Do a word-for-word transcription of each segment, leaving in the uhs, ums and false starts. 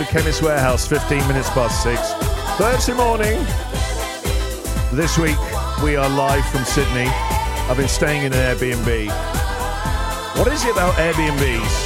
Chemist Warehouse, fifteen minutes past six. Thursday morning. This week, we are live from Sydney. I've been staying in an Airbnb. What is it about Airbnbs?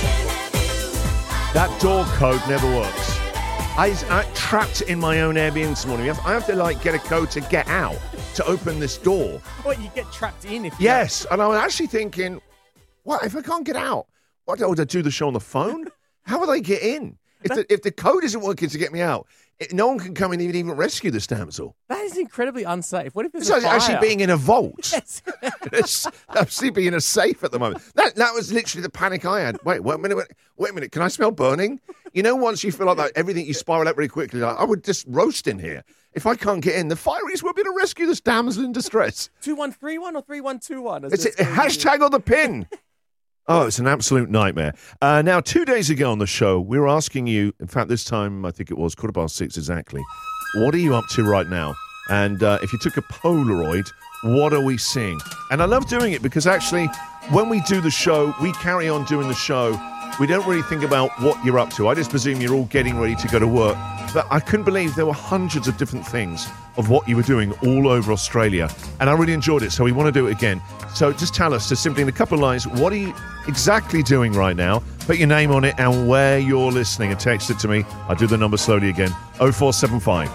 That door code never works. I, I'm trapped in my own Airbnb this morning. I have, I have to, like, get a code to get out, to open this door. What, you get trapped in? If you Yes, and I'm actually thinking, what, if I can't get out? What, do I do the show on the phone? How will I get in? If the, if the code isn't working to get me out, it, no one can come in and even rescue this damsel. That is incredibly unsafe. What if there's It's a like fire? actually being in a vault. Yes. It's- I'm sleeping in a safe at the moment. That that was literally the panic I had. Wait, wait a minute, wait, wait a minute. Can I smell burning? You know, once you feel like that, everything you spiral out very quickly. Like, I would just roast in here. If I can't get in, the fireys will be to rescue this damsel in distress. two one three one or three one two one? It's a, hashtag on the pin. Oh, it's an absolute nightmare. Uh, now, two days ago on the show, we were asking you, in fact, this time, I think it was quarter past six exactly, what are you up to right now? And uh, if you took a Polaroid, what are we seeing? And I love doing it because actually, when we do the show, we carry on doing the show. We don't really think about what you're up to. I just presume you're all getting ready to go to work. But I couldn't believe there were hundreds of different things of what you were doing all over Australia. And I really enjoyed it, so we want to do it again. So just tell us, just simply in a couple of lines, what are you exactly doing right now? Put your name on it and where you're listening and text it to me. I'll do the number slowly again. oh four seven five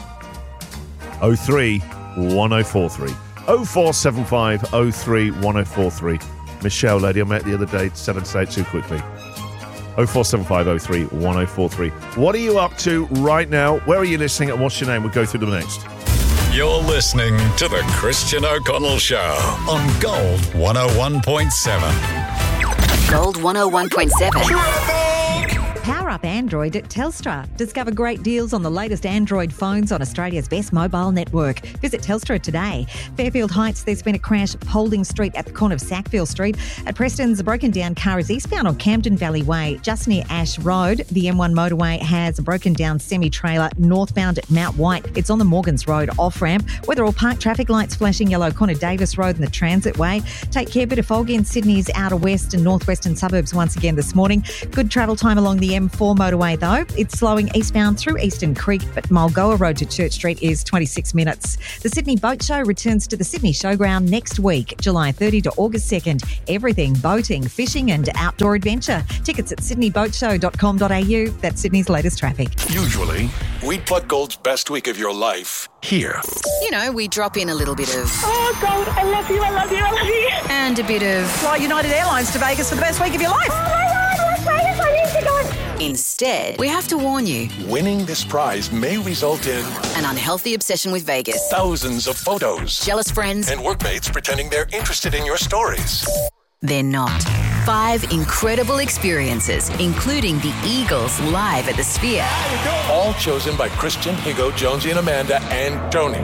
oh three one oh four three. oh four seven five oh three one oh four three. Michelle, lady I met the other day, said I'd say it too quickly. oh four seven five oh three one oh four three. What are you up to right now? Where are you listening and what's your name? We'll go through them next. You're listening to The Christian O'Connell Show on Gold one oh one point seven. Gold one oh one point seven. Power up Android at Telstra. Discover great deals on the latest Android phones on Australia's best mobile network. Visit Telstra today. Fairfield Heights, there's been a crash at Paulding Street at the corner of Sackville Street. At Preston's, a broken down car is eastbound on Camden Valley Way, just near Ash Road. The M one motorway has a broken down semi-trailer northbound at Mount White. It's on the Morgans Road off-ramp. Whether all park traffic lights flashing yellow, Connor Davis Road and the Transit Way. Take care, bit of fog in Sydney's outer west and northwestern suburbs once again this morning. Good travel time along the M four motorway though. It's slowing eastbound through Eastern Creek, but Mulgoa Road to Church Street is twenty-six minutes. The Sydney Boat Show returns to the Sydney Showground next week, July thirtieth to August second. Everything boating, fishing and outdoor adventure. Tickets at sydney boat show dot com dot a u. That's Sydney's latest traffic. Usually, we'd plug Gold's best week of your life here. You know, we drop in a little bit of... Oh, God, I love you, I love you, I love you. And a bit of... Fly United Airlines to Vegas for the best week of your life. Oh, my God, Las Vegas, I need to go. Instead, we have to warn you, Winning this prize may result in an unhealthy obsession with Vegas, thousands of photos jealous friends, and workmates pretending they're interested in your stories. they're not. Five incredible experiences, including the Eagles live at the Sphere. All chosen by Christian, Higo, Jonesy, and Amanda, and Tony.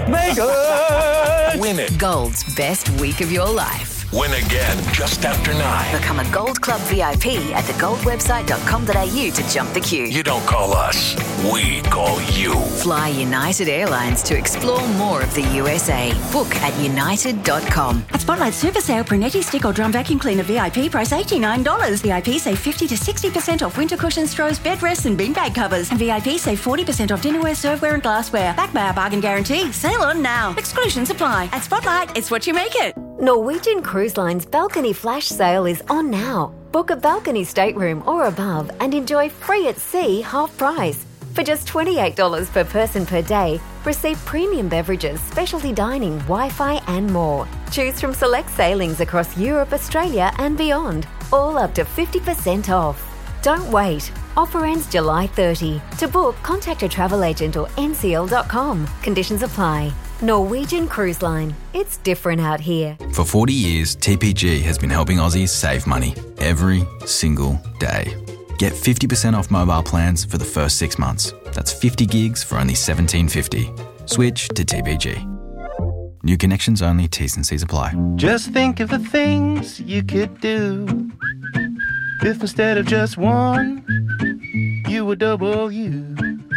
Win it. Gold's best week of your life. Win again just after nine. Become a Gold Club V I P at the gold website dot com dot a u to jump the queue. You don't call us, we call you. Fly United Airlines to explore more of the U S A. Book at united dot com. At Spotlight Super Sale, Brunetti Stick or Drum Vacuum Cleaner V I P price eighty-nine dollars. V I P save fifty to sixty percent off winter cushions, throws, bed rests and beanbag covers. And V I P save forty percent off dinnerware, serveware and glassware. Back by our bargain guarantee. Sale on now. Exclusions apply. At Spotlight, it's what you make it. Norwegian Cruise Line's balcony flash sale is on now. Book a balcony stateroom or above and enjoy free at sea half price. For just twenty-eight dollars per person per day, receive premium beverages, specialty dining, Wi-Fi and more. Choose from select sailings across Europe, Australia and beyond, all up to fifty percent off. Don't wait. Offer ends July thirtieth. To book, contact a travel agent or n c l dot com. Conditions apply. Norwegian Cruise Line. It's different out here. For forty years, T P G has been helping Aussies save money every single day. Get fifty percent off mobile plans for the first six months. That's fifty gigs for only seventeen fifty. Switch to T P G. New connections only, T's and C's apply. Just think of the things you could do if instead of just one, you were double you.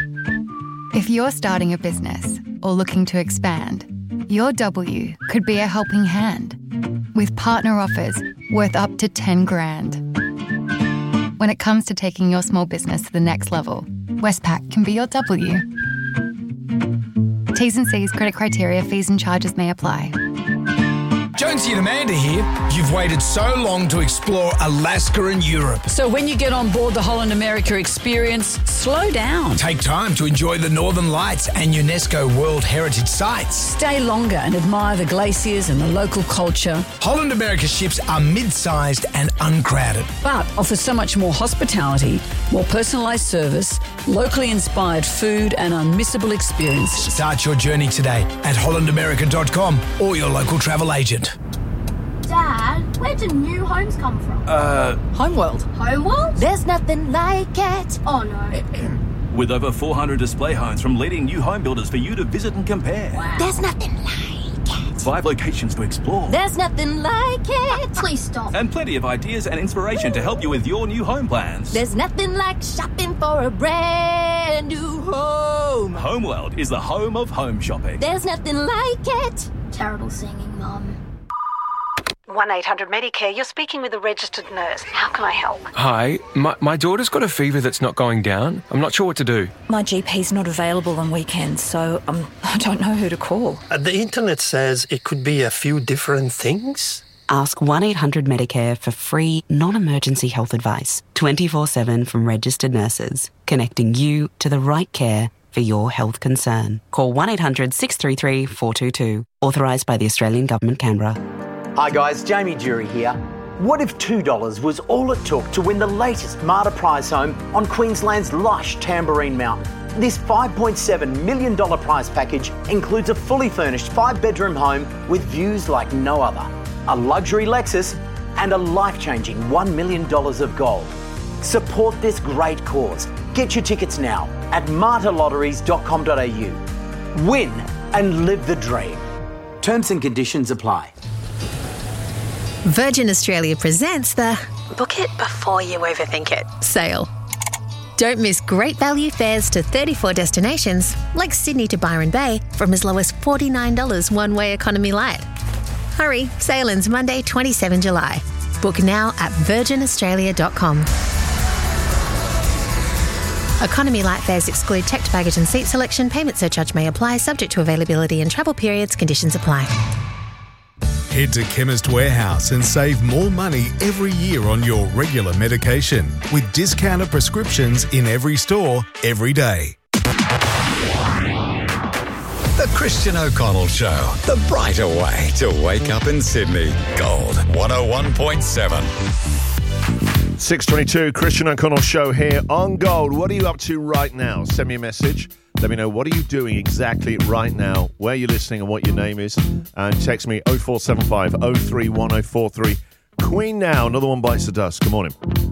If you're starting a business or looking to expand, your W could be a helping hand with partner offers worth up to ten grand. When it comes to taking your small business to the next level, Westpac can be your W. T's and C's, credit criteria, fees and charges may apply. Jonesy and Amanda here. You've waited so long to explore Alaska and Europe. So when you get on board the Holland America experience, slow down. Take time to enjoy the Northern Lights and UNESCO World Heritage Sites. Stay longer and admire the glaciers and the local culture. Holland America ships are mid-sized and uncrowded, but offer so much more hospitality, more personalised service, locally inspired food and unmissable experiences. Start your journey today at holland america dot com or your local travel agent. Dad, where do new homes come from? Uh, Homeworld. Homeworld? There's nothing like it. Oh no. With over four hundred display homes from leading new home builders for you to visit and compare. Wow. There's nothing like it. Five locations to explore. There's nothing like it. Please stop. And plenty of ideas and inspiration to help you with your new home plans. There's nothing like shopping for a brand new home. Homeworld is the home of home shopping. There's nothing like it. Terrible singing, Mum. one eight hundred Medicare, you're speaking with a registered nurse. How can I help? Hi, my, my daughter's got a fever that's not going down. I'm not sure what to do. My G P's not available on weekends, so um, I don't know who to call. Uh, the internet says it could be a few different things. Ask one eight hundred Medicare for free, non-emergency health advice, twenty-four seven from registered nurses, connecting you to the right care for your health concern. Call one eight hundred six three three four two two. Authorised by the Australian Government, Canberra. Hi guys, Jamie Jury here. What if two dollars was all it took to win the latest Marta prize home on Queensland's lush Tamborine Mountain? This five point seven million dollars prize package includes a fully furnished five-bedroom home with views like no other, a luxury Lexus and a life-changing one million dollars of gold. Support this great cause. Get your tickets now at marta lotteries dot com dot a u. Win and live the dream. Terms and conditions apply. Virgin Australia presents the Book it before you overthink it sale. Don't miss great value fares to thirty-four destinations, like Sydney to Byron Bay, from as low as forty-nine dollars one-way economy light. Hurry, sale ends Monday, the twenty-seventh of July. Book now at virgin australia dot com. Economy light fares exclude checked baggage and seat selection. Payment surcharge may apply, subject to availability and travel periods. Conditions apply. Head to Chemist Warehouse and save more money every year on your regular medication with discounted prescriptions in every store, every day. The Christian O'Connell Show, the brighter way to wake up in Sydney. Gold one oh one point seven. six twenty-two, Christian O'Connell Show here on Gold. What are you up to right now? Send me a message. Let me know what are you doing exactly right now, where you're listening and what your name is. And text me oh four seven five oh three one oh four three. Queen now. Another one bites the dust. Good morning.